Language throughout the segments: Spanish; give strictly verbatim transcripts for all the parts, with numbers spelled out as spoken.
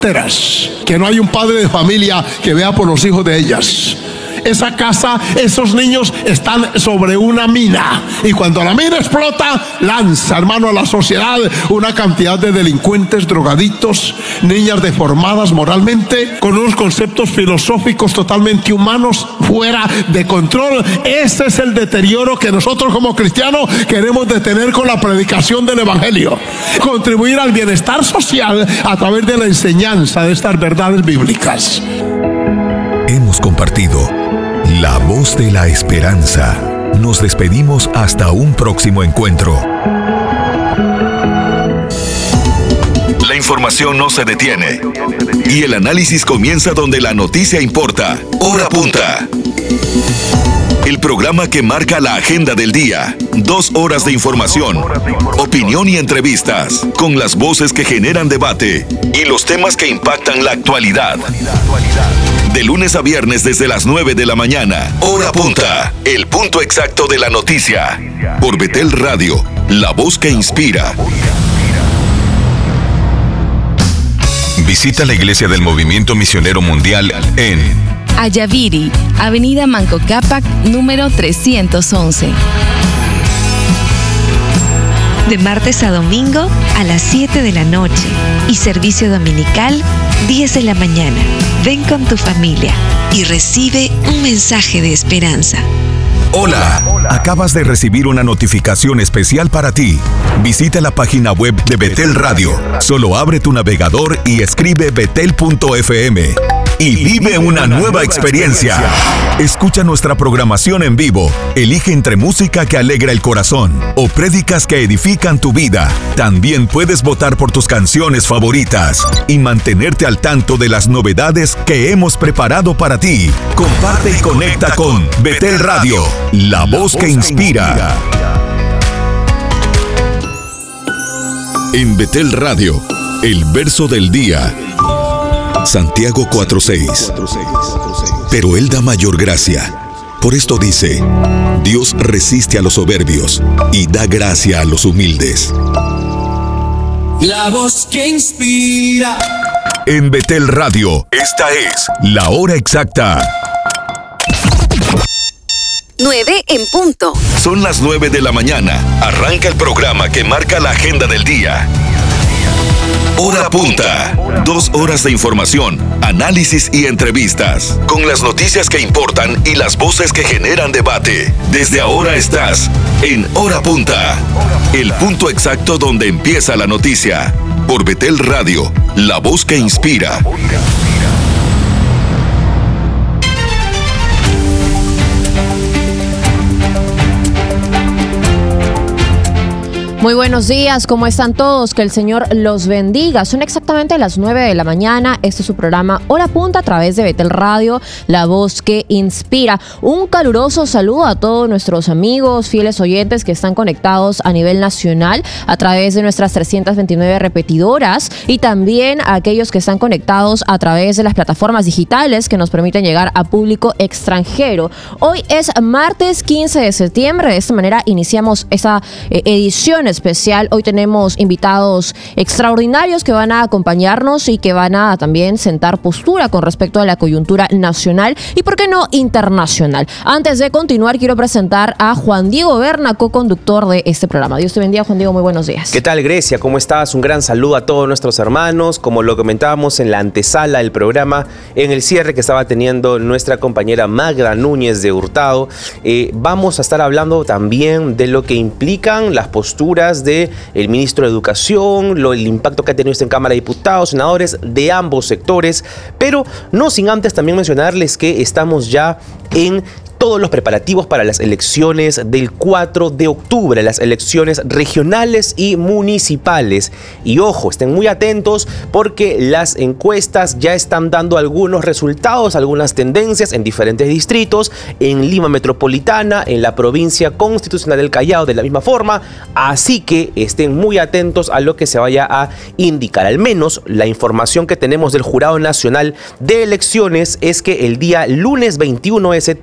que no hay un padre de familia que vea por los hijos de ellas. Esa casa, esos niños están sobre una mina, y cuando la mina explota, lanza, hermano, a la sociedad una cantidad de delincuentes, drogadictos, niñas deformadas moralmente, con unos conceptos filosóficos totalmente humanos fuera de control. Ese es el deterioro que nosotros como cristianos queremos detener con la predicación del evangelio, contribuir al bienestar social a través de la enseñanza de estas verdades bíblicas. Hemos compartido la voz de la esperanza. Nos despedimos hasta un próximo encuentro. La información no se detiene y el análisis comienza donde la noticia importa. Hora Punta. El programa que marca la agenda del día. Dos horas de información, opinión y entrevistas, con las voces que generan debate y los temas que impactan la actualidad. De lunes a viernes desde las nueve de la mañana. Hora Punta, el punto exacto de la noticia. Por Betel Radio, la voz que inspira. Visita la iglesia del Movimiento Misionero Mundial en Ayaviri, Avenida Manco Cápac, número trescientos once. De martes a domingo a las siete de la noche y servicio dominical diez de la mañana. Ven con tu familia y recibe un mensaje de esperanza. Hola, acabas de recibir una notificación especial para ti. Visita la página web de Betel Radio. Solo abre tu navegador y escribe betel punto efe eme. Y vive una nueva experiencia. Escucha nuestra programación en vivo. Elige entre música que alegra el corazón o prédicas que edifican tu vida. También puedes votar por tus canciones favoritas y mantenerte al tanto de las novedades que hemos preparado para ti. Comparte y conecta con Betel Radio, la voz que inspira. En Betel Radio, el verso del día. Santiago cuatro seis. Pero Él da mayor gracia. Por esto dice: Dios resiste a los soberbios y da gracia a los humildes. La voz que inspira. En Betel Radio, esta es la hora exacta. nueve en punto. Son las nueve de la mañana. Arranca el programa que marca la agenda del día. Hora Punta. Dos horas de información, análisis y entrevistas, con las noticias que importan y las voces que generan debate. Desde ahora estás en Hora Punta, el punto exacto donde empieza la noticia. Por Betel Radio, la voz que inspira. Muy buenos días, ¿cómo están todos? Que el Señor los bendiga. Son exactamente las nueve de la mañana. Este es su programa Hora Punta a través de Betel Radio, la voz que inspira. Un caluroso saludo a todos nuestros amigos, fieles oyentes que están conectados a nivel nacional a través de nuestras trescientas veintinueve repetidoras y también a aquellos que están conectados a través de las plataformas digitales que nos permiten llegar a público extranjero. Hoy es martes quince de septiembre. De esta manera iniciamos esta eh, edición especial. Hoy tenemos invitados extraordinarios que van a acompañarnos y que van a también sentar postura con respecto a la coyuntura nacional y, por qué no, internacional. Antes de continuar, quiero presentar a Juan Diego Berna, co-conductor de este programa. Dios te bendiga, Juan Diego, muy buenos días. ¿Qué tal, Grecia? ¿Cómo estás? Un gran saludo a todos nuestros hermanos. Como lo comentábamos en la antesala del programa, en el cierre que estaba teniendo nuestra compañera Magda Núñez de Hurtado, eh, vamos a estar hablando también de lo que implican las posturas de el ministro de Educación, lo, el impacto que ha tenido esto en Cámara de Diputados, senadores de ambos sectores, pero no sin antes también mencionarles que estamos ya en todos los preparativos para las elecciones del cuatro de octubre, las elecciones regionales y municipales. Y ojo, estén muy atentos porque las encuestas ya están dando algunos resultados, algunas tendencias en diferentes distritos, en Lima Metropolitana, en la provincia constitucional del Callao de la misma forma, así que estén muy atentos a lo que se vaya a indicar. Al menos la información que tenemos del Jurado Nacional de Elecciones es que el día lunes veintiuno de septiembre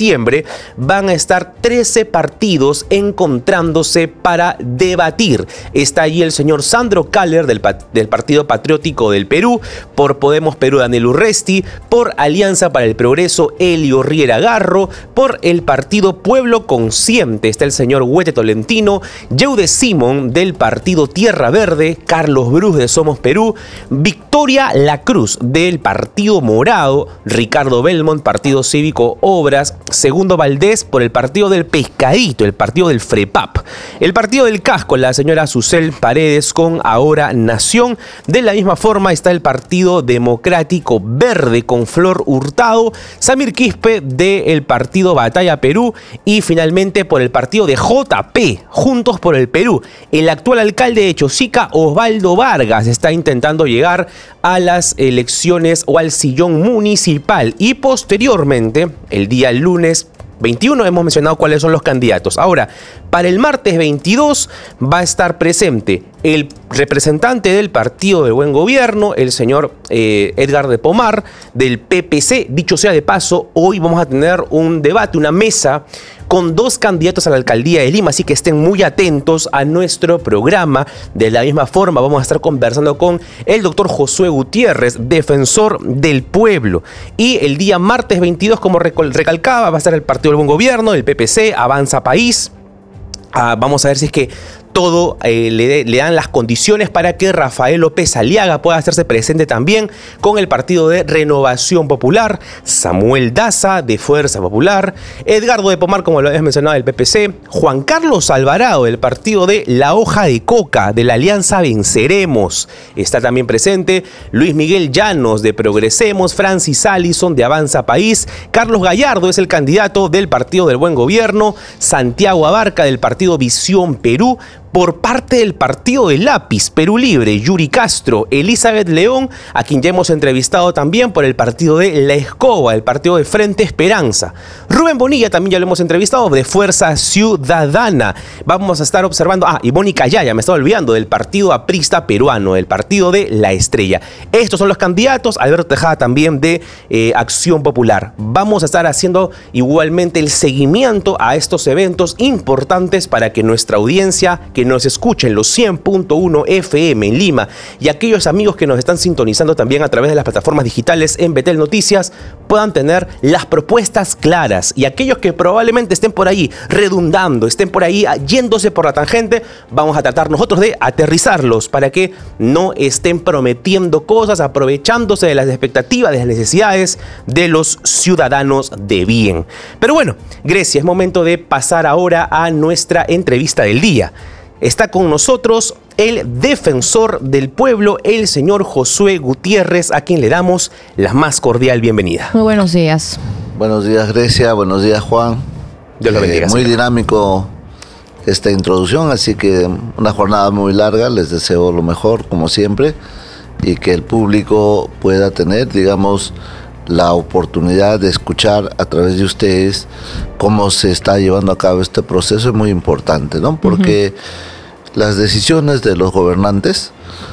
van a estar trece partidos encontrándose para debatir. Está allí el señor Sandro Kaller del, del Partido Patriótico del Perú, por Podemos Perú Daniel Urresti, por Alianza para el Progreso Elio Riera Garro, por el Partido Pueblo Consciente está el señor Huete Tolentino, Yeude Simón del Partido Tierra Verde, Carlos Bruz de Somos Perú, Victoria Lacruz del Partido Morado, Ricardo Belmont, Partido Cívico Obras, Segundo Valdés por el Partido del Pescadito, el Partido del FREPAP, el Partido del Casco, la señora Susel Paredes con Ahora Nación. De la misma forma está el Partido Democrático Verde con Flor Hurtado, Samir Quispe del Partido Batalla Perú y finalmente por el Partido de J P, Juntos por el Perú. El actual alcalde de Chosica, Osvaldo Vargas, está intentando llegar a las elecciones o al sillón municipal y posteriormente, el día lunes veintiuno, hemos mencionado cuáles son los candidatos. Ahora, para el martes veintidós va a estar presente el representante del Partido de Buen Gobierno, el señor eh, Edgar de Pomar, del P P C. Dicho sea de paso, hoy vamos a tener un debate, una mesa con dos candidatos a la alcaldía de Lima, así que estén muy atentos a nuestro programa. De la misma forma, vamos a estar conversando con el doctor Josué Gutiérrez, defensor del pueblo. Y el día martes veintidós, como recalcaba, va a estar el Partido del Buen Gobierno, el P P C, Avanza País. Ah, vamos a ver si es que todo eh, le, le dan las condiciones para que Rafael López Aliaga pueda hacerse presente también con el Partido de Renovación Popular, Samuel Daza de Fuerza Popular, Edgardo de Pomar, como lo habías mencionado, del P P C, Juan Carlos Alvarado del Partido de La Hoja de Coca, de la Alianza Venceremos, está también presente, Luis Miguel Llanos de Progresemos, Francis Allison de Avanza País, Carlos Gallardo es el candidato del Partido del Buen Gobierno, Santiago Abarca del Partido Visión Perú. Por parte del Partido de Lápiz, Perú Libre, Yuri Castro, Elizabeth León, a quien ya hemos entrevistado también por el Partido de La Escoba, el Partido de Frente Esperanza. Rubén Bonilla también ya lo hemos entrevistado, de Fuerza Ciudadana. Vamos a estar observando, ah, y Mónica Yaya, me estaba olvidando, del Partido Aprista Peruano, el Partido de La Estrella. Estos son los candidatos, Alberto Tejada también de eh, Acción Popular. Vamos a estar haciendo igualmente el seguimiento a estos eventos importantes para que nuestra audiencia, que nos escuchen los cien punto uno F M en Lima y aquellos amigos que nos están sintonizando también a través de las plataformas digitales en Betel Noticias puedan tener las propuestas claras, y aquellos que probablemente estén por ahí redundando, estén por ahí yéndose por la tangente, vamos a tratar nosotros de aterrizarlos para que no estén prometiendo cosas, aprovechándose de las expectativas, de las necesidades de los ciudadanos de bien. Pero bueno, Grecia, es momento de pasar ahora a nuestra entrevista del día. Está con nosotros el defensor del pueblo, el señor Josué Gutiérrez, a quien le damos la más cordial bienvenida. Muy buenos días. Buenos días, Grecia. Buenos días, Juan. Dios lo bendiga. Eh, muy dinámico esta introducción, así que una jornada muy larga. Les deseo lo mejor, como siempre, y que el público pueda tener, digamos, la oportunidad de escuchar a través de ustedes cómo se está llevando a cabo este proceso. Es muy importante, ¿no? Porque uh-huh. las decisiones de los gobernantes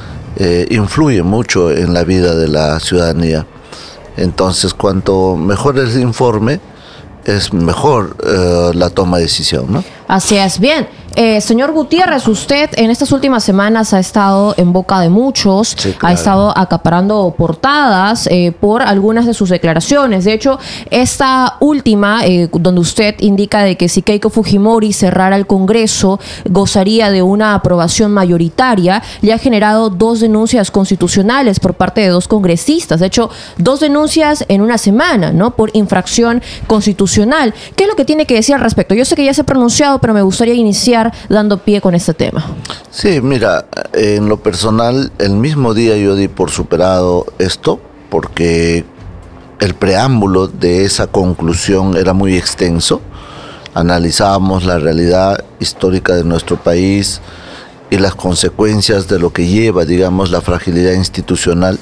eh, influyen mucho en la vida de la ciudadanía. Entonces, cuanto mejor el informe, es mejor eh, la toma de decisión, ¿no? Así es. Bien, eh, señor Gutiérrez, usted en estas últimas semanas ha estado en boca de muchos, sí, claro. ha estado acaparando portadas eh, por algunas de sus declaraciones. De hecho, esta última, eh, donde usted indica de que si Keiko Fujimori cerrara el Congreso, gozaría de una aprobación mayoritaria, le ha generado dos denuncias constitucionales por parte de dos congresistas. De hecho, dos denuncias en una semana, ¿no? Por infracción constitucional. ¿Qué es lo que tiene que decir al respecto? Yo sé que ya se ha pronunciado, pero me gustaría iniciar dando pie con este tema. Sí, mira, en lo personal, el mismo día yo di por superado esto, porque el preámbulo de esa conclusión era muy extenso. Analizábamos la realidad histórica de nuestro país y las consecuencias de lo que lleva, digamos, la fragilidad institucional.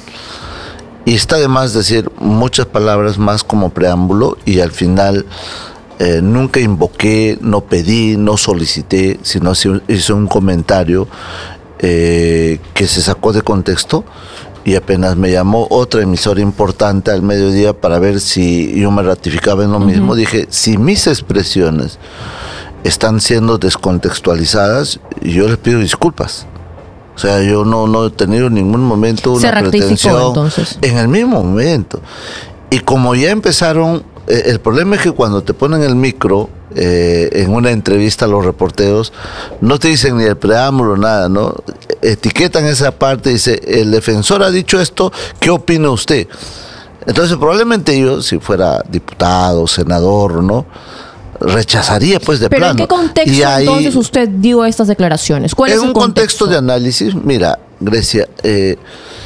Y está de más decir muchas palabras más como preámbulo, y al final Eh, nunca invoqué, no pedí, no solicité, sino hice un comentario eh, que se sacó de contexto y apenas me llamó otra emisora importante al mediodía para ver si yo me ratificaba en lo uh-huh. mismo, dije, si mis expresiones están siendo descontextualizadas, yo les pido disculpas. O sea, yo no, no he tenido en ningún momento una pretensión. Entonces. En el mismo momento. Y como ya empezaron, eh, el problema es que cuando te ponen el micro eh, en una entrevista a los reporteros, no te dicen ni el preámbulo, nada, ¿no? Etiquetan esa parte, dice, el defensor ha dicho esto, ¿qué opina usted? Entonces, probablemente yo, si fuera diputado, senador, ¿no?, rechazaría pues de ¿Pero plano. ¿Pero en qué contexto y ahí, entonces usted dio estas declaraciones? ¿Cuál en es el un contexto? contexto de análisis, mira, Grecia, eh,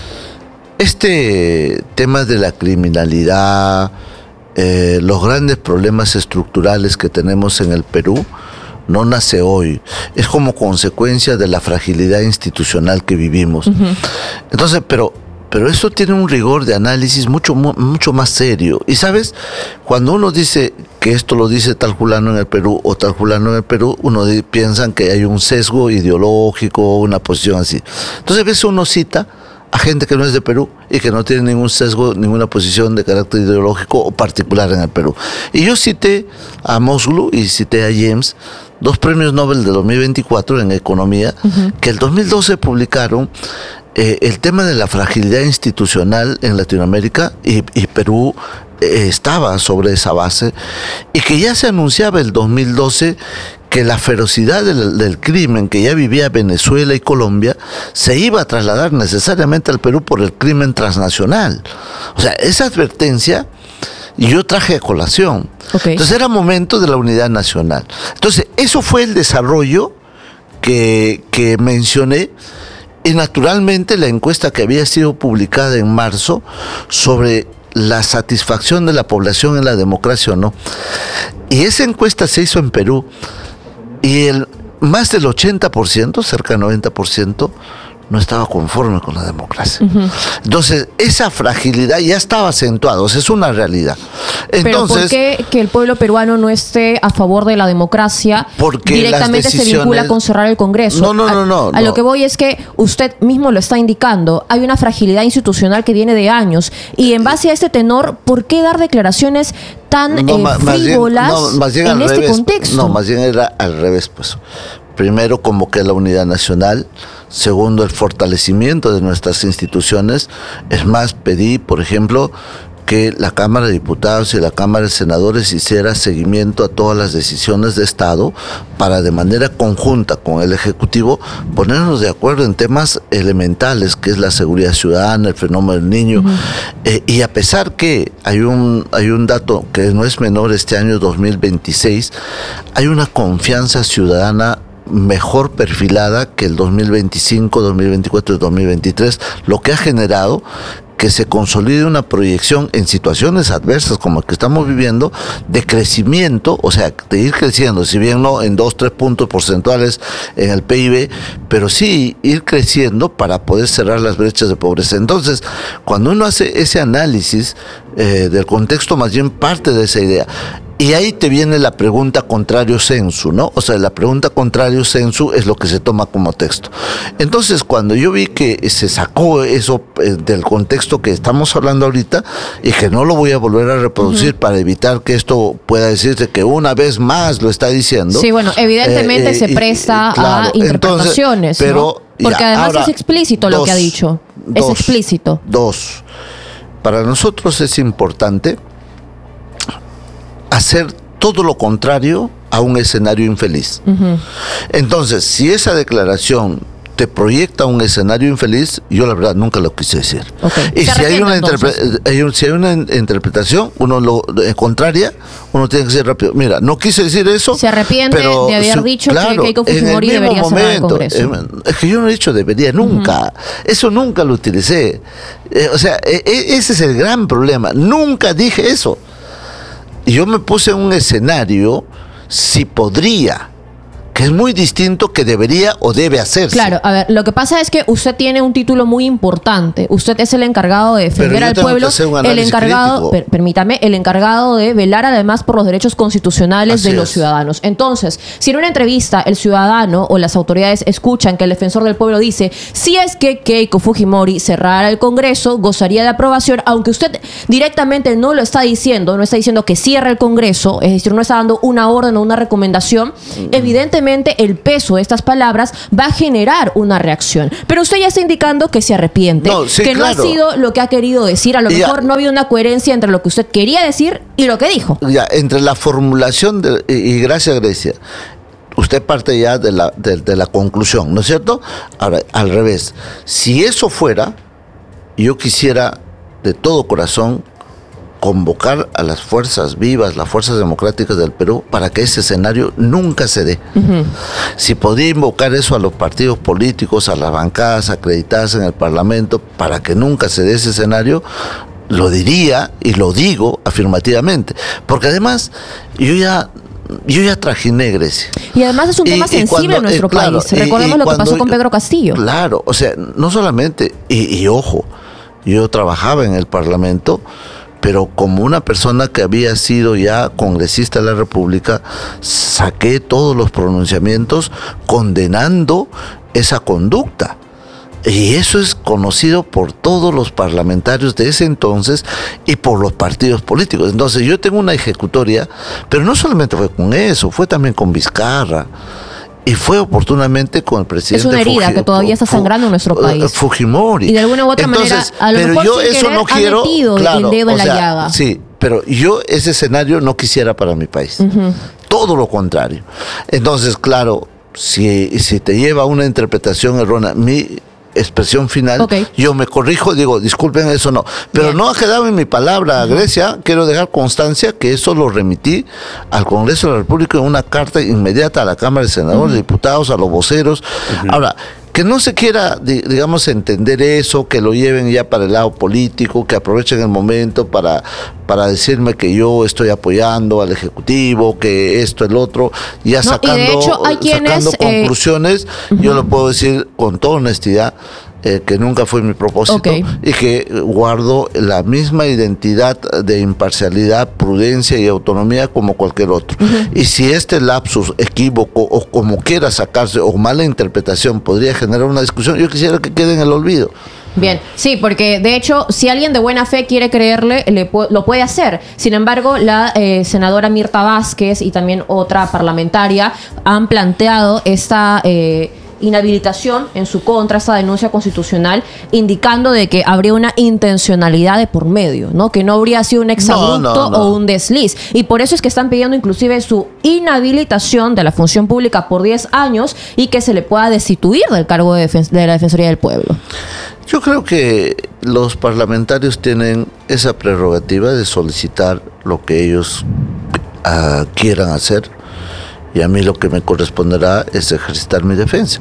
este tema de la criminalidad, eh, los grandes problemas estructurales que tenemos en el Perú, no nace hoy, es como consecuencia de la fragilidad institucional que vivimos. Uh-huh. Entonces, pero Pero eso tiene un rigor de análisis mucho, mucho más serio. Y sabes, cuando uno dice que esto lo dice tal fulano en el Perú o tal fulano en el Perú, uno di- piensa que hay un sesgo ideológico, una posición así. Entonces a veces uno cita a gente que no es de Perú y que no tiene ningún sesgo, ninguna posición de carácter ideológico o particular en el Perú. Y yo cité a Mosloo y cité a James, dos premios Nobel de dos mil veinticuatro en economía, uh-huh. que el dos mil doce publicaron eh, el tema de la fragilidad institucional en Latinoamérica y, y Perú eh, estaba sobre esa base, y que ya se anunciaba el dos mil doce que la ferocidad del, del crimen que ya vivía Venezuela y Colombia se iba a trasladar necesariamente al Perú por el crimen transnacional. O sea, esa advertencia yo traje a colación. Okay. Entonces era momento de la unidad nacional. Entonces eso fue el desarrollo que, que mencioné, y naturalmente la encuesta que había sido publicada en marzo sobre la satisfacción de la población en la democracia o no. Y esa encuesta se hizo en Perú, y el más del ochenta por ciento, cerca del noventa por ciento, no estaba conforme con la democracia. Uh-huh. Entonces, esa fragilidad ya estaba acentuada, o sea, es una realidad. Entonces, ¿pero por qué que el pueblo peruano no esté a favor de la democracia? Porque directamente se vincula con cerrar el Congreso. No, no, no, no. A, a no. lo que voy es que usted mismo lo está indicando, hay una fragilidad institucional que viene de años, y en base a este tenor, ¿por qué dar declaraciones tan no, eh, más, frívolas más bien, no, más bien en este revés, contexto? No, más bien era al revés, pues. Primero, convoqué la unidad nacional. Segundo, el fortalecimiento de nuestras instituciones. Es más, pedí, por ejemplo, que la Cámara de Diputados y la Cámara de Senadores hiciera seguimiento a todas las decisiones de Estado para, de manera conjunta con el Ejecutivo, ponernos de acuerdo en temas elementales, que es la seguridad ciudadana, el fenómeno del niño. Uh-huh. Eh, y a pesar que hay un, hay un dato que no es menor, este año dos mil veintiséis, hay una confianza ciudadana mejor perfilada que el dos mil veinticinco, dos mil veinticuatro y dos mil veintitrés, lo que ha generado que se consolide una proyección en situaciones adversas como la que estamos viviendo, de crecimiento, o sea, de ir creciendo, si bien no en dos, tres puntos porcentuales en el P I B, pero sí ir creciendo para poder cerrar las brechas de pobreza. Entonces, cuando uno hace ese análisis eh, del contexto, más bien parte de esa idea. Y ahí te viene la pregunta contrario sensu, ¿no? O sea, la pregunta contrario sensu es lo que se toma como texto. Entonces, cuando yo vi que se sacó eso eh, del contexto que estamos hablando ahorita, y que no lo voy a volver a reproducir uh-huh. para evitar que esto pueda decirse que una vez más lo está diciendo. Sí, bueno, evidentemente eh, se presta eh, claro, a interpretaciones, entonces, pero, ¿no? Porque ya, además ahora, es explícito dos, lo que ha dicho. Dos, es explícito. Dos. Para nosotros es importante hacer todo lo contrario a un escenario infeliz. Uh-huh. Entonces, si esa declaración te proyecta un escenario infeliz, yo la verdad nunca lo quise decir. Okay. Y si hay, una interpre- hay un, si hay una interpretación, uno lo eh, contraria, uno tiene que ser rápido. Mira, no quise decir eso. Se arrepiente pero, de haber su, dicho claro, que Keiko Fujimori debería momento, cerrar el Congreso. Eh, es que yo no he dicho debería nunca. Uh-huh. Eso nunca lo utilicé. Eh, o sea, eh, ese es el gran problema. Nunca dije eso. Yo me puse en un escenario si podría que es muy distinto, que debería o debe hacerse. Claro, a ver, lo que pasa es que usted tiene un título muy importante. Usted es el encargado de defender al pueblo, el encargado, per, permítame, el encargado de velar además por los derechos constitucionales Así de los es. ciudadanos. Entonces, si en una entrevista el ciudadano o las autoridades escuchan que el defensor del pueblo dice, si es que Keiko Fujimori cerrara el Congreso, gozaría de aprobación, aunque usted directamente no lo está diciendo, no está diciendo que cierre el Congreso, es decir, no está dando una orden o una recomendación, mm. evidentemente el peso de estas palabras va a generar una reacción. Pero usted ya está indicando que se arrepiente, no, sí, que claro. no ha sido lo que ha querido decir, a lo ya. mejor no había una coherencia entre lo que usted quería decir y lo que dijo. Ya, entre la formulación de, y, y gracias Grecia, usted parte ya de la, de, de la conclusión, ¿no es cierto? Ahora, al revés, si eso fuera, yo quisiera de todo corazón convocar a las fuerzas vivas, las fuerzas democráticas del Perú, para que ese escenario nunca se dé. Uh-huh. Si podría invocar eso a los partidos políticos, a las bancadas acreditadas en el Parlamento, para que nunca se dé ese escenario, lo diría y lo digo afirmativamente. Porque además, yo ya... Yo ya trajiné Grecia. Y además es un tema y, sensible y cuando, en nuestro eh, claro, país. Recordemos y, y lo que pasó con Pedro Castillo. Claro, o sea, no solamente, y, y ojo, yo trabajaba en el Parlamento, pero como una persona que había sido ya congresista de la República, saqué todos los pronunciamientos condenando esa conducta. Y eso es conocido por todos los parlamentarios de ese entonces y por los partidos políticos. Entonces yo tengo una ejecutoria, pero no solamente fue con eso, fue también con Vizcarra. Y fue oportunamente con el presidente. Es una herida Fuji- que todavía está sangrando en nuestro país. Fujimori. Y de alguna u otra Entonces, manera, a lo pero mejor yo sin eso querer, no quiero, ha metido claro, el dedo en o la sea, llaga. Sí, pero yo ese escenario no quisiera para mi país. Uh-huh. Todo lo contrario. Entonces, claro, si, si te lleva a una interpretación errónea, mi expresión final, okay. yo me corrijo, digo, disculpen, eso no. Pero Bien. no ha quedado en mi palabra, uh-huh. Grecia, quiero dejar constancia que eso lo remití al Congreso de la República en una carta inmediata a la Cámara de Senadores, uh-huh. diputados, a los voceros. Uh-huh. Ahora, que no se quiera, digamos, entender eso, que lo lleven ya para el lado político, que aprovechen el momento para, para decirme que yo estoy apoyando al Ejecutivo, que esto, el otro, ya no, sacando, y de hecho, hay quienes, sacando conclusiones, eh, uh-huh. yo lo puedo decir con toda honestidad, Eh, que nunca fue mi propósito, okay. y que guardo la misma identidad de imparcialidad, prudencia y autonomía como cualquier otro. Uh-huh. Y si este lapsus, equívoco o como quiera sacarse o mala interpretación podría generar una discusión, yo quisiera que quede en el olvido. Bien, sí, porque de hecho, si alguien de buena fe quiere creerle, le pu- lo puede hacer. Sin embargo, la eh, senadora Mirta Vázquez y también otra parlamentaria han planteado esta... Eh, inhabilitación en su contra, esta denuncia constitucional, indicando de que habría una intencionalidad de por medio, ¿no? Que no habría sido un exabrupto no, no, no. o un desliz. Y por eso es que están pidiendo inclusive su inhabilitación de la función pública por diez años y que se le pueda destituir del cargo de, defen- de la Defensoría del Pueblo. Yo creo que los parlamentarios tienen esa prerrogativa de solicitar lo que ellos uh, quieran hacer. Y a mí lo que me corresponderá es ejercitar mi defensa.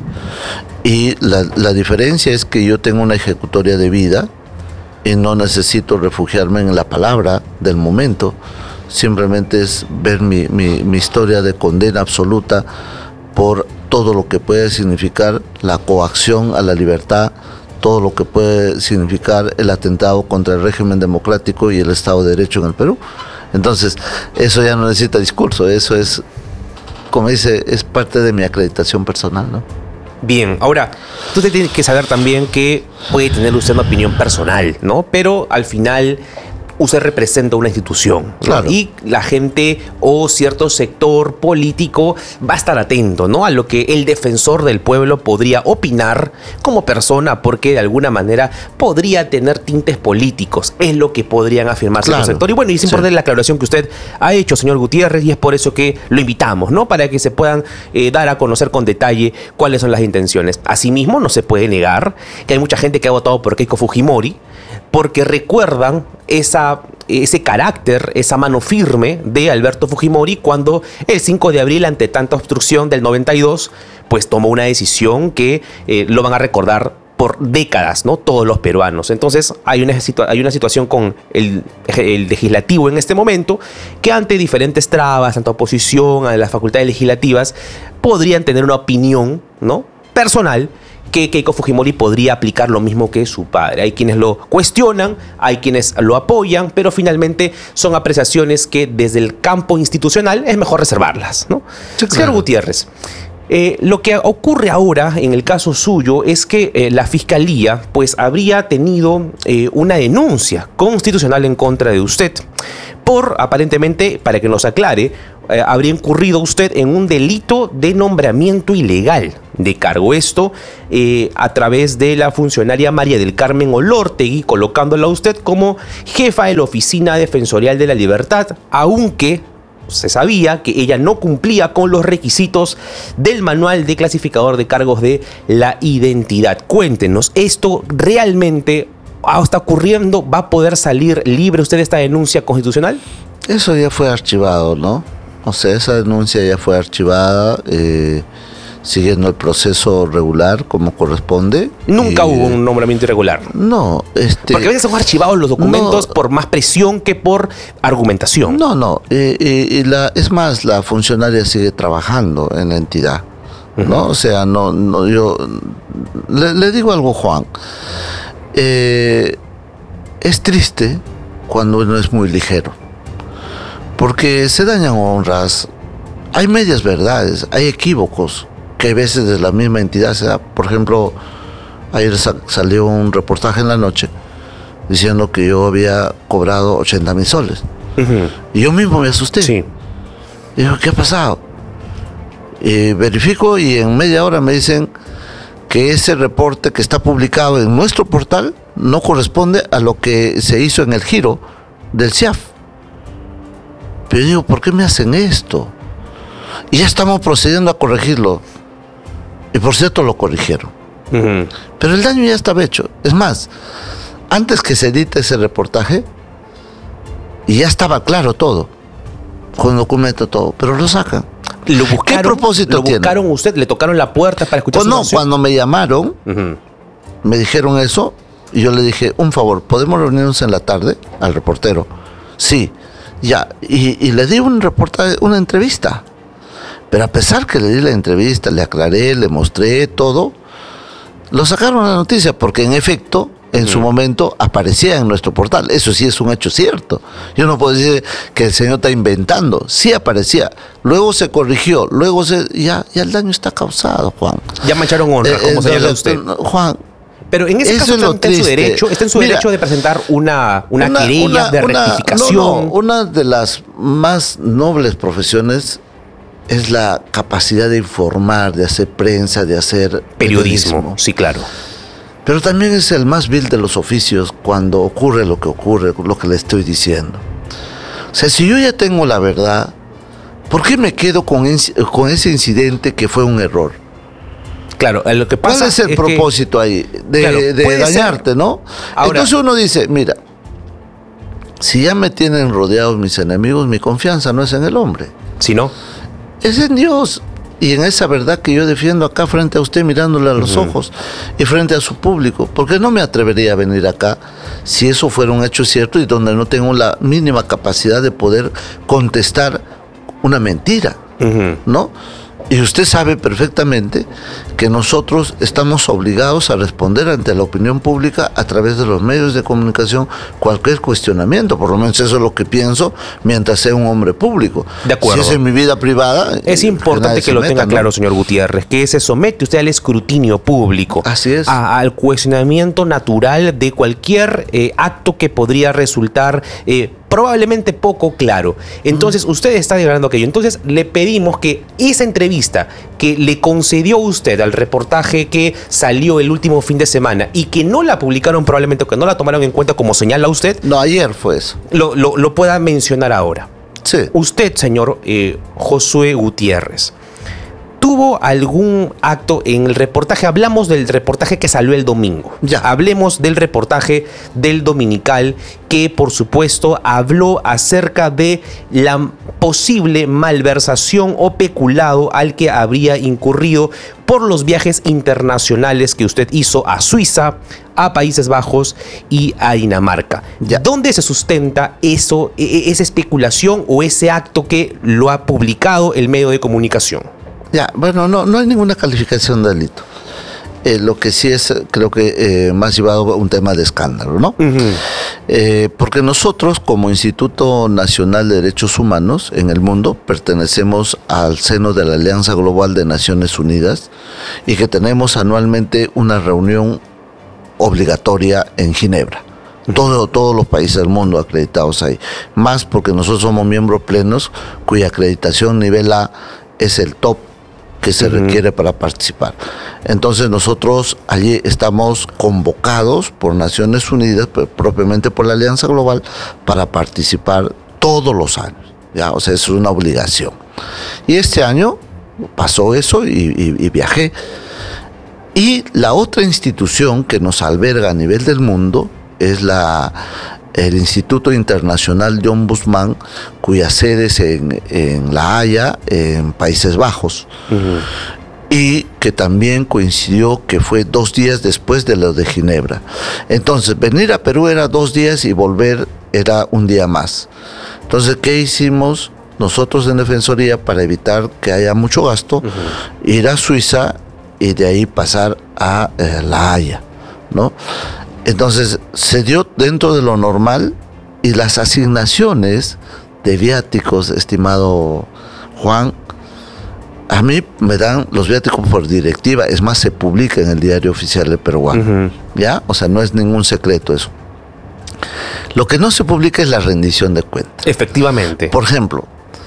Y la, la diferencia es que yo tengo una ejecutoria de vida y no necesito refugiarme en la palabra del momento. Simplemente es ver mi, mi, mi historia de condena absoluta por todo lo que puede significar la coacción a la libertad, todo lo que puede significar el atentado contra el régimen democrático y el Estado de Derecho en el Perú. Entonces, eso ya no necesita discurso, eso es... como dice, es parte de mi acreditación personal, ¿no? Bien, ahora, usted tiene que saber también que puede tener usted una opinión personal, ¿no? Pero al final usted representa una institución, ¿no? Claro. Y la gente o cierto sector político va a estar atento, ¿no? A lo que el defensor del pueblo podría opinar como persona, porque de alguna manera podría tener tintes políticos, es lo que podrían afirmar cierto claro. sector. Y bueno, y es importante sí. la aclaración que usted ha hecho, señor Gutiérrez, y es por eso que lo invitamos, ¿no? Para que se puedan eh, dar a conocer con detalle cuáles son las intenciones. Asimismo, no se puede negar que hay mucha gente que ha votado por Keiko Fujimori, porque recuerdan esa, ese carácter, esa mano firme de Alberto Fujimori cuando el cinco de abril, ante tanta obstrucción del noventa y dos, pues tomó una decisión que eh, lo van a recordar por décadas, ¿no? Todos los peruanos. Entonces hay una, situa- hay una situación con el, el legislativo en este momento que ante diferentes trabas, tanto oposición a las facultades legislativas, podrían tener una opinión, ¿no?, personal, que Keiko Fujimori podría aplicar lo mismo que su padre. Hay quienes lo cuestionan, hay quienes lo apoyan, pero finalmente son apreciaciones que desde el campo institucional es mejor reservarlas, ¿no? Sí, claro. Señor Gutiérrez, Eh, lo que ocurre ahora en el caso suyo es que eh, la Fiscalía pues habría tenido eh, una denuncia constitucional en contra de usted por, aparentemente, para que nos aclare, eh, habría incurrido usted en un delito de nombramiento ilegal de cargo. Esto eh, a través de la funcionaria María del Carmen Olortegui, colocándola a usted como jefa de la Oficina Defensorial de la Libertad, aunque se sabía que ella no cumplía con los requisitos del manual de clasificador de cargos de la identidad. Cuéntenos, ¿esto realmente está ocurriendo? ¿Va a poder salir libre usted de esta denuncia constitucional? Eso ya fue archivado, ¿no? O sea, esa denuncia ya fue archivada, eh, siguiendo el proceso regular como corresponde. Nunca y, hubo un nombramiento irregular. No, este. Porque a veces son archivados los documentos no, por más presión que por argumentación. No, no. Eh, eh, y la, es más, la funcionaria sigue trabajando en la entidad, ¿no? Uh-huh. O sea, no, no, yo le, le digo algo, Juan. Eh, es triste cuando uno es muy ligero, porque se dañan honras. Hay medias verdades, hay equívocos que a veces de la misma entidad se da. Por ejemplo, ayer sa- salió un reportaje en la noche diciendo que yo había cobrado ochenta mil soles. Uh-huh. Y yo mismo me asusté. Sí. Y digo, ¿qué ha pasado? Y verifico y en media hora me dicen que ese reporte que está publicado en nuestro portal no corresponde a lo que se hizo en el giro del C I A F. Pero yo digo, ¿por qué me hacen esto? Y ya estamos procediendo a corregirlo. Y por cierto lo corrigieron. Uh-huh. Pero el daño ya estaba hecho. Es más, antes que se edite ese reportaje, y ya estaba claro todo, con documento todo, pero lo sacan. ¿Lo buscaron? ¿Qué propósito ¿Lo buscaron tiene? usted? ¿Le tocaron la puerta para escuchar Pues su no, canción? cuando me llamaron, uh-huh. me dijeron eso, y yo le dije, un favor, ¿podemos reunirnos en la tarde? Al reportero. Sí, ya. Y, y le di un reportaje, una entrevista. Pero a pesar que le di la entrevista, le aclaré, le mostré todo, lo sacaron a la noticia, porque en efecto, en uh-huh. su momento, aparecía en nuestro portal. Eso sí es un hecho cierto. Yo no puedo decir que el señor está inventando. Sí aparecía. Luego se corrigió. Luego se... Ya, ya el daño está causado, Juan. Ya mancharon honra, eh, como señala usted. Juan... Pero en ese Eso caso es lo está, en su derecho, está en su Mira, derecho de presentar una, una, una querella una, de una, rectificación. No, no, una de las más nobles profesiones es la capacidad de informar, de hacer prensa, de hacer periodismo. periodismo. Sí, claro. Pero también es el más vil de los oficios cuando ocurre lo que ocurre, lo que le estoy diciendo. O sea, si yo ya tengo la verdad, ¿por qué me quedo con, con ese incidente que fue un error? Claro, lo que pasa ¿Cuál es el es propósito que, ahí? De, claro, de dañarte, ser. ¿no? Ahora, entonces uno dice, mira, si ya me tienen rodeados mis enemigos, mi confianza no es en el hombre. Si no, es en Dios. Y en esa verdad que yo defiendo acá frente a usted, mirándole a los uh-huh. ojos y frente a su público. Porque no me atrevería a venir acá si eso fuera un hecho cierto y donde no tengo la mínima capacidad de poder contestar una mentira, uh-huh. ¿no? Y usted sabe perfectamente que nosotros estamos obligados a responder ante la opinión pública a través de los medios de comunicación cualquier cuestionamiento, por lo menos eso es lo que pienso mientras sea un hombre público. De acuerdo. Si es en mi vida privada... Es importante que, que lo meta, tenga ¿no? claro, señor Gutiérrez, que se somete usted al escrutinio público. Así es. A, al cuestionamiento natural de cualquier eh, acto que podría resultar... Eh, probablemente poco claro. Entonces, uh-huh. usted está declarando aquello. Entonces, le pedimos que esa entrevista que le concedió usted al reportaje que salió el último fin de semana y que no la publicaron probablemente, o que no la tomaron en cuenta como señala usted. No, ayer fue eso. Lo, lo, lo pueda mencionar ahora. Sí. Usted, señor eh, Josué Gutiérrez, tuvo ¿hubo algún acto en el reportaje? Hablamos del reportaje que salió el domingo. Ya. Hablemos del reportaje del Dominical que, por supuesto, habló acerca de la posible malversación o peculado al que habría incurrido por los viajes internacionales que usted hizo a Suiza, a Países Bajos y a Dinamarca. Ya. ¿Dónde se sustenta eso, esa especulación o ese acto que lo ha publicado el medio de comunicación? Ya, bueno, no, no hay ninguna calificación de delito. Eh, lo que sí es, creo que eh, más llevado a un tema de escándalo, ¿no? Uh-huh. Eh, porque nosotros, como Instituto Nacional de Derechos Humanos en el mundo, pertenecemos al seno de la Alianza Global de Naciones Unidas y que tenemos anualmente una reunión obligatoria en Ginebra. Todo, todos los países del mundo acreditados ahí. Más porque nosotros somos miembros plenos cuya acreditación nivel A es el top que se uh-huh. requiere para participar. Entonces nosotros allí estamos convocados por Naciones Unidas, pero propiamente por la Alianza Global, para participar todos los años. ¿Ya? O sea, es una obligación. Y este año pasó eso y, y, y viajé. Y la otra institución que nos alberga a nivel del mundo es la, el Instituto Internacional de Ombudsman, cuya sede es en, en La Haya, en Países Bajos, uh-huh. y que también coincidió que fue dos días después de lo de Ginebra. Entonces, venir a Perú era dos días y volver era un día más. Entonces, ¿qué hicimos nosotros en Defensoría para evitar que haya mucho gasto? Uh-huh. Ir a Suiza y de ahí pasar a eh, La Haya, ¿no? Entonces, se dio dentro de lo normal y las asignaciones de viáticos, estimado Juan, a mí me dan los viáticos por directiva, es más, se publica en el Diario Oficial del Peruano, uh-huh. ¿ya? O sea, no es ningún secreto eso. Lo que no se publica es la rendición de cuentas. Efectivamente. Por ejemplo,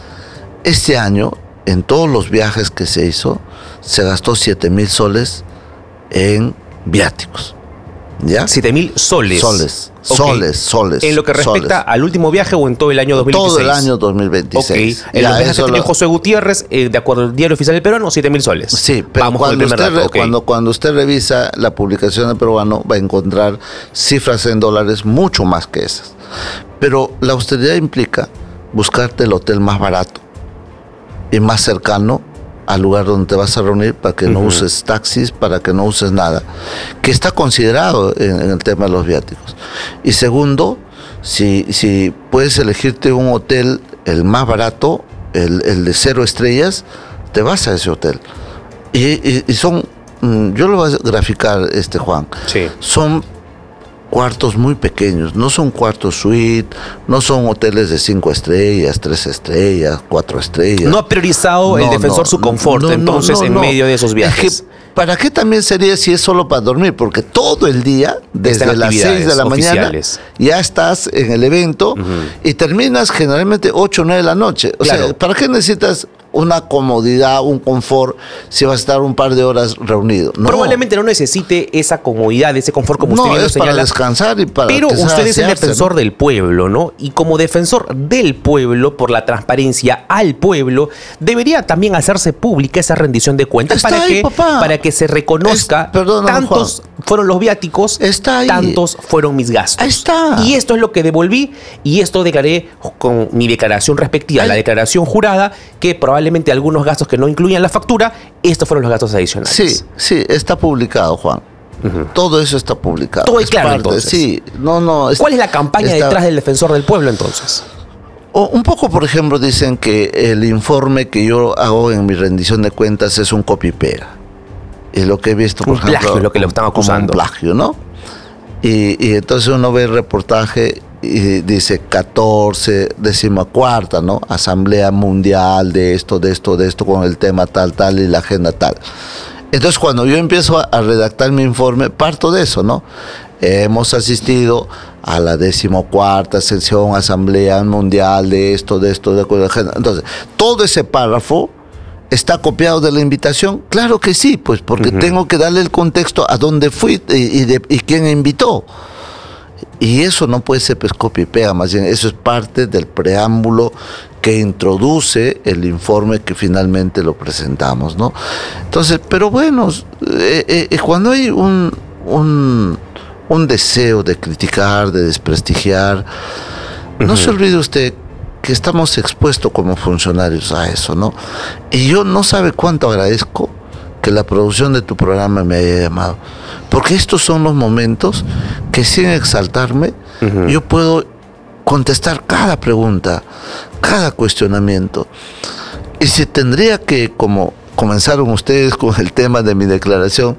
este año, en todos los viajes que se hizo, se gastó siete mil soles en viáticos. ¿Ya? siete mil soles. Soles, okay. soles, soles. ¿En lo que respecta soles. al último viaje o en todo el año dos mil veintiséis? Todo el año dos mil veintiséis. Okay. En ya, los viajes que tenía lo... José Gutiérrez, eh, de acuerdo al Diario Oficial del Peruano, siete mil soles. Sí, pero Vamos cuando, con el usted, dato. Okay. cuando, cuando usted revisa la publicación del Peruano, va a encontrar cifras en dólares mucho más que esas. Pero la austeridad implica buscarte el hotel más barato y más cercano al lugar donde te vas a reunir, para que no uh-huh. uses taxis, para que no uses nada, que está considerado en, en el tema de los viáticos. Y segundo, si, si puedes elegirte un hotel, el más barato, el, el de cero estrellas, te vas a ese hotel. Y, y, y son, yo lo voy a graficar, este Juan, sí. son cuartos muy pequeños, no son cuartos suite, no son hoteles de cinco estrellas, tres estrellas, cuatro estrellas. No ha priorizado no, el defensor no, su confort, no, entonces, no, no, en no. medio de esos viajes. Es que, ¿para qué también sería si es solo para dormir? Porque todo el día, desde las seis de la mañana, ya estás en el evento uh-huh. y terminas generalmente ocho o nueve de la noche. O claro. sea, ¿para qué necesitas una comodidad, un confort, si vas a estar un par de horas reunido? No. Probablemente no necesite esa comodidad, ese confort, como no, usted bien lo señala. Para descansar y para Pero usted es el defensor, ¿no?, del pueblo, ¿no? Y como defensor del pueblo, por la transparencia al pueblo, debería también hacerse pública esa rendición de cuentas. Está para ahí, que papá. para que se reconozca, es, perdón, tantos Juan. fueron los viáticos, está ahí. tantos fueron mis gastos. Ahí está. Y esto es lo que devolví, y esto declaré con mi declaración respectiva, ahí. La declaración jurada, que probablemente algunos gastos que no incluían la factura, estos fueron los gastos adicionales. Sí, sí, está publicado, Juan. Uh-huh. Todo eso está publicado. Todo es claro, parte, entonces. Sí, no, no. ¿Cuál es la campaña está, detrás del defensor del pueblo, entonces? O un poco, por ejemplo, dicen que el informe que yo hago en mi rendición de cuentas es un copy-pega. Y lo que he visto, por un ejemplo, plagio, lo que lo están acusando. Un plagio, ¿no? Y, y entonces uno ve el reportaje y dice catorce, decimocuarta, ¿no? Asamblea Mundial de esto, de esto, de esto, con el tema tal, tal y la agenda tal. Entonces, cuando yo empiezo a, a redactar mi informe, parto de eso, ¿no? Eh, hemos asistido a la decimocuarta sesión Asamblea Mundial de esto, de esto, de la agenda. Entonces, todo ese párrafo ¿está copiado de la invitación? Claro que sí, pues porque uh-huh. tengo que darle el contexto a dónde fui y, y, de, y quién invitó. Y eso no puede ser pues copia y pega, más bien eso es parte del preámbulo que introduce el informe que finalmente lo presentamos, ¿no? Entonces, pero bueno, eh, eh, cuando hay un, un, un deseo de criticar, de desprestigiar, uh-huh. no se olvide usted que estamos expuestos como funcionarios a eso, ¿no? Y yo no sabe cuánto agradezco que la producción de tu programa me haya llamado, porque estos son los momentos que sin exaltarme, uh-huh. yo puedo contestar cada pregunta, cada cuestionamiento. Y si tendría que, como comenzaron ustedes con el tema de mi declaración,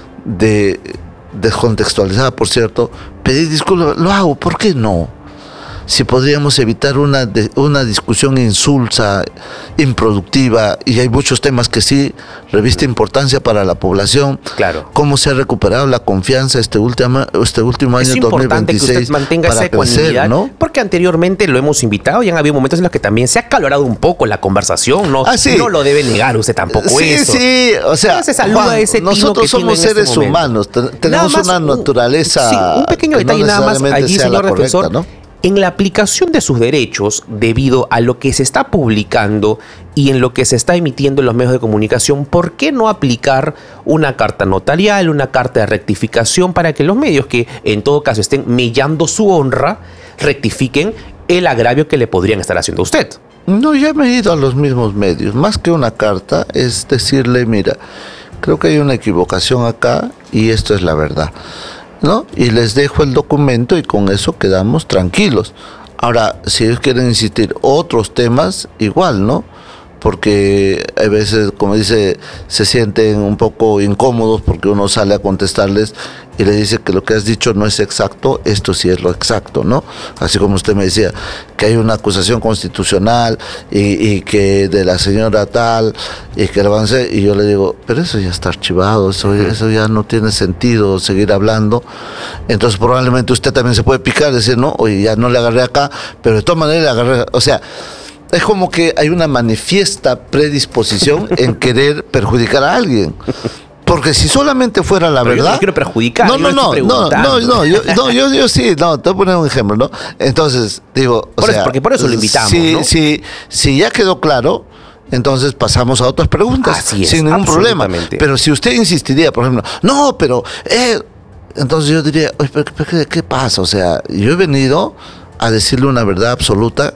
de descontextualizada, por cierto, pedir disculpas, lo hago, ¿por qué no? Si podríamos evitar una, de, una discusión insulsa, improductiva, y hay muchos temas que sí reviste importancia para la población. Claro. Cómo se ha recuperado la confianza este último, este último año dos mil veintiséis. Es importante que usted mantenga esa ecuanimidad, ¿no? Porque anteriormente lo hemos invitado y han habido momentos en los que también se ha acalorado un poco la conversación, ¿no? Ah, sí. No lo debe negar usted tampoco sí, eso. Sí, sí, o sea, se saluda Juan, ese nosotros somos seres este humanos, tenemos más, una naturaleza. Sí, un pequeño detalle no nada más allí, señor correcta, defensor. ¿no? En la aplicación de sus derechos, debido a lo que se está publicando y en lo que se está emitiendo en los medios de comunicación, ¿por qué no aplicar una carta notarial, una carta de rectificación para que los medios que en todo caso estén mellando su honra, rectifiquen el agravio que le podrían estar haciendo a usted? No, ya me he ido a los mismos medios. Más que una carta es decirle, mira, creo que hay una equivocación acá y esto es la verdad, ¿no? Y les dejo el documento y con eso quedamos tranquilos. Ahora, si ellos quieren insistir otros temas, igual, ¿no? Porque a veces, como dice, se sienten un poco incómodos porque uno sale a contestarles y le dice que lo que has dicho no es exacto, esto sí es lo exacto, ¿no? Así como usted me decía, que hay una acusación constitucional y, y que de la señora tal, y que lo van a hacer, y yo le digo, pero eso ya está archivado, eso, eso ya no tiene sentido seguir hablando. Entonces probablemente usted también se puede picar y decir, no, oye, ya no le agarré acá, pero de todas maneras le agarré, o sea, es como que hay una manifiesta predisposición en querer perjudicar a alguien. Porque si solamente fuera la Pero verdad. Yo no quiero perjudicar. No, no, no, no, no, no, yo, no, yo, yo sí, no, te voy a poner un ejemplo, ¿no? Entonces, digo, o por sea, eso, porque por eso lo invitamos, si, ¿no? si, si ya quedó claro, entonces pasamos a otras preguntas. Así es, sin ningún problema. Pero si usted insistiría, por ejemplo, no, pero, eh, entonces yo diría, oye, pero, pero ¿qué, ¿qué pasa? O sea, yo he venido a decirle una verdad absoluta.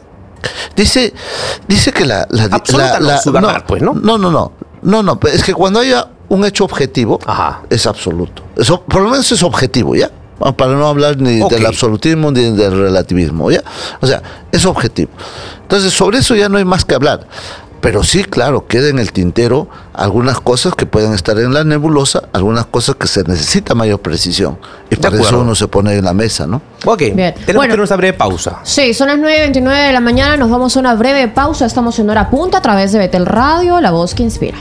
Dice, dice que la, la, absoluta la, no, la su verdad, no, pues, ¿no? No, no, no, no, no, es que cuando haya un hecho objetivo, Ajá. es absoluto. Eso, por lo menos es objetivo, ¿ya? Para no hablar ni okay. del absolutismo ni del relativismo, ¿ya? O sea, es objetivo. Entonces, sobre eso ya no hay más que hablar. Pero sí, claro, queda en el tintero algunas cosas que pueden estar en la nebulosa, algunas cosas que se necesita mayor precisión. Y para eso uno se pone en la mesa, ¿no? Ok, bien. Tenemos Bueno, que tener una breve pausa. Sí, son las nueve y veintinueve de la mañana, nos vamos a una breve pausa. Estamos en Hora Punta a través de Betel Radio, la voz que inspira.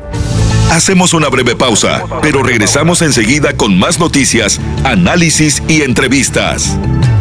Hacemos una breve pausa, pero regresamos enseguida con más noticias, análisis y entrevistas.